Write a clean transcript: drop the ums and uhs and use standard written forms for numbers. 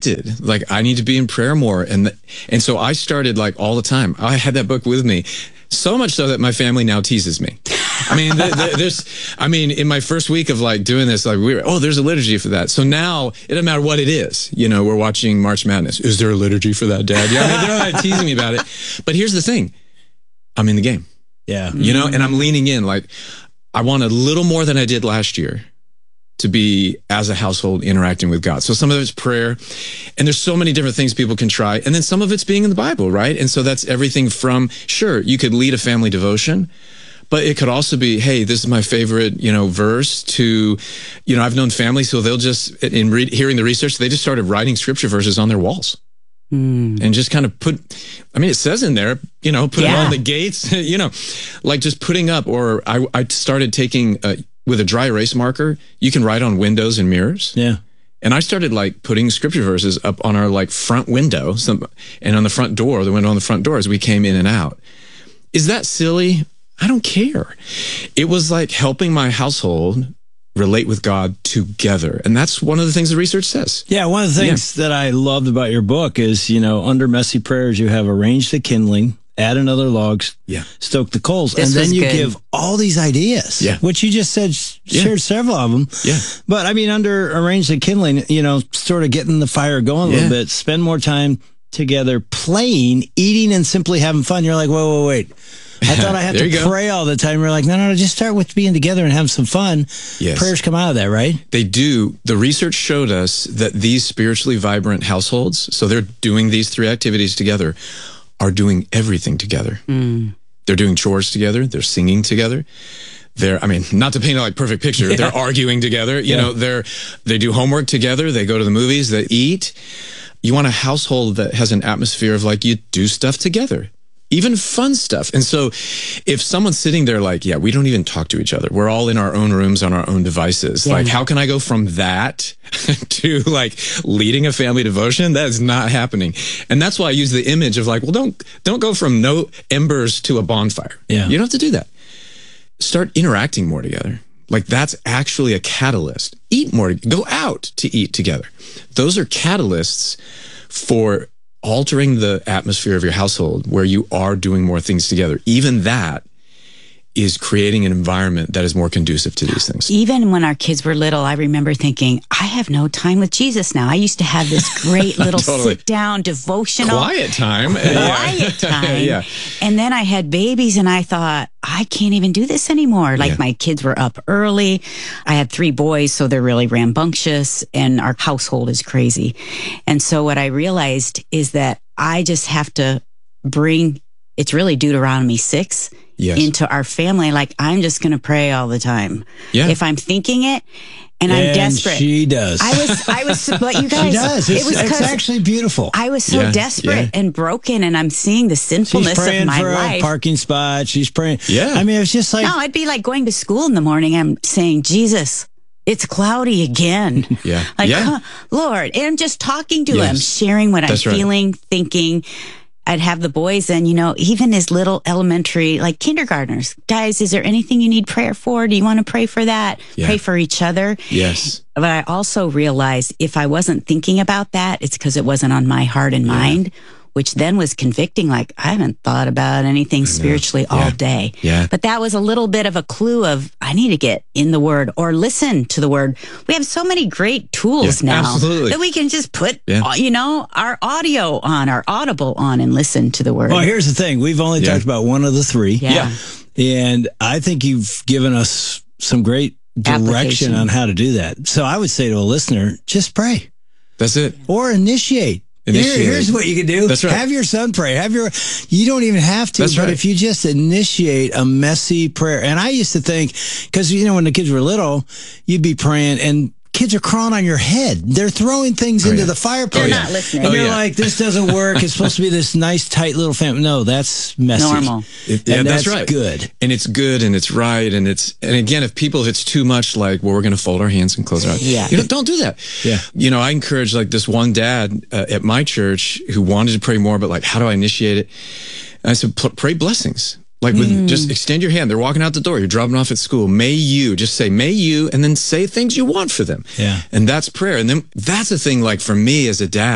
convicted. Like, I need to be in prayer more. And so I started like all the time. I had that book with me. So much so that my family now teases me. I mean, in my first week of like doing this, like there's a liturgy for that. So now it doesn't matter what it is. You know, we're watching March Madness. Is there a liturgy for that, Dad? Yeah, I mean, they're not teasing me about it. But here's the thing. I'm in the game. Yeah. You know, and I'm leaning in. Like, I want a little more than I did last year to be, as a household, interacting with God. So some of it's prayer, and there's so many different things people can try. And then some of it's being in the Bible, right? And so that's everything from, sure, you could lead a family devotion, but it could also be, hey, this is my favorite, you know, verse, to, you know, I've known families who they'll just, hearing the research, they just started writing scripture verses on their walls. And just kind of it says in there, you know, put it on the gates, you know, like just putting up, or I started taking, with a dry erase marker, you can write on windows and mirrors. Yeah. And I started like putting scripture verses up on our like front window, and on the front door, the window on the front door as we came in and out. Is that silly? I don't care. It was like helping my household relate with God together. And that's one of the things the research says. Yeah, one of the things that I loved about your book is, you know, under messy prayers, you have arranged the kindling, add another log, stoke the coals, and then you give all these ideas, which you just said, shared several of them. Yeah. But I mean, under arrange the kindling, you know, sort of getting the fire going a little bit, spend more time together playing, eating, and simply having fun. You're like, wait. I thought I had to pray all the time. We're like, no, just start with being together and having some fun. Yes. Prayers come out of that, right? They do. The research showed us that these spiritually vibrant households, so they're doing these 3 activities together, are doing everything together. They're doing chores together. They're singing together. Not to paint a like perfect picture, they're arguing together. You know, they do homework together. They go to the movies. They eat. You want a household that has an atmosphere of like, you do stuff together. Even fun stuff. And so if someone's sitting there like, we don't even talk to each other. We're all in our own rooms on our own devices. Like, how can I go from that to like leading a family devotion? That is not happening. And that's why I use the image of like, well, don't go from no embers to a bonfire. Yeah. You don't have to do that. Start interacting more together. Like, that's actually a catalyst. Eat more. Go out to eat together. Those are catalysts for altering the atmosphere of your household where you are doing more things together. Even that is creating an environment that is more conducive to these things. Even when our kids were little, I remember thinking, I have no time with Jesus now. I used to have this great little sit-down devotional. Quiet time. And then I had babies and I thought, I can't even do this anymore. Like, my kids were up early. I had 3 boys, so they're really rambunctious, and our household is crazy. And so what I realized is that I just have to bring, it's really Deuteronomy 6, into our family. Like, I'm just going to pray all the time. Yeah. If I'm thinking it, and I'm desperate. She does. I was, but you guys, she does. It's actually beautiful. I was so desperate and broken, and I'm seeing the sinfulness of my life. She's praying for a parking spot. She's praying. Yeah. I mean, it's just like, no, I'd be like going to school in the morning. I'm saying, Jesus, it's cloudy again. Lord, and I'm just talking to him, sharing what I'm feeling, thinking. I'd have the boys and, you know, even as little elementary, like kindergartners. Guys, is there anything you need prayer for? Do you want to pray for that? Pray for each other. Yes. But I also realized if I wasn't thinking about that, it's because it wasn't on my heart and mind, which then was convicting. Like, I haven't thought about anything spiritually all day. Yeah. But that was a little bit of a clue of, I need to get in the Word or listen to the Word. We have so many great tools now that we can just put, you know, our audio on, our Audible on, and listen to the Word. Well, here's the thing. We've only talked about one of the 3. Yeah. And I think you've given us some great direction on how to do that. So I would say to a listener, just pray. That's it. Or initiate. Here's what you can do. That's right. Have your son pray. You don't even have to, but if you just initiate a messy prayer. And I used to think, because, you know, when the kids were little, you'd be praying and kids are crawling on your head. They're throwing things into the fireplace. They're not listening. And you're like, this doesn't work. It's supposed to be this nice, tight little family. No, that's messy. Normal. That's right. Good. And it's good and it's right. And again, if it's too much like, well, we're going to fold our hands and close our eyes. Yeah. You know, don't do that. Yeah. You know, I encourage like this one dad at my church who wanted to pray more, but like, how do I initiate it? And I said, pray blessings. Like, with just extend your hand. They're walking out the door. You're dropping off at school. May you, just say, may you, and then say things you want for them. Yeah. And that's prayer. And then that's the thing, like, for me as a dad,